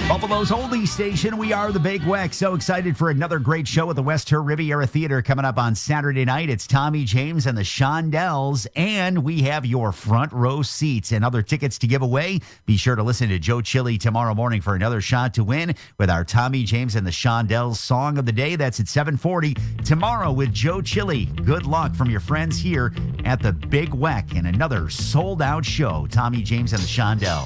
Buffalo's oldie station. We are the Big Weck. So excited for another great show at the West Her Riviera Theater coming up on Saturday night. It's Tommy James and the Shondells, and we have your front row seats and other tickets to give away. Be sure to listen to Joe Chili tomorrow morning for another shot to win with our Tommy James and the Shondells song of the day. That's at 7:40 tomorrow with Joe Chili. Good luck from your friends here at the Big Weck and another sold-out show. Tommy James and the Shondells.